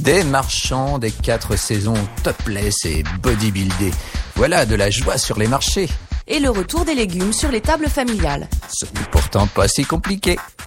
des marchands des 4 saisons topless et bodybuildés. Voilà de la joie sur les marchés. Et le retour des légumes sur les tables familiales. Ce n'est pourtant pas si compliqué.